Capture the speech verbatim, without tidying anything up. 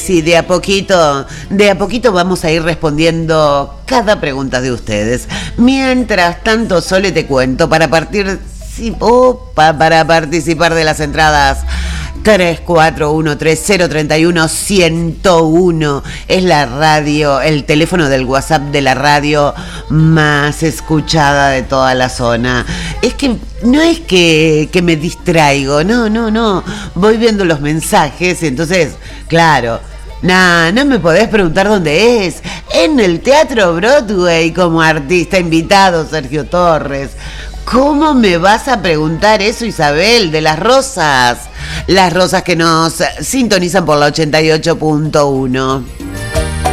sí, de a poquito, de a poquito vamos a ir respondiendo cada pregunta de ustedes. Mientras tanto, Sole, te cuento, para partir, sí, opa, para participar de las entradas tres cuatro uno tres cero tres uno uno cero uno es la radio, el teléfono del WhatsApp de la radio más escuchada de toda la zona. Es que no es que, que me distraigo, no, no, no. Voy viendo los mensajes y entonces, claro, nah, no me podés preguntar dónde es. En el Teatro Broadway como artista invitado, Sergio Torres. ¿Cómo me vas a preguntar eso, Isabel? De las Rosas. Las Rosas que nos sintonizan por la ochenta y ocho punto uno.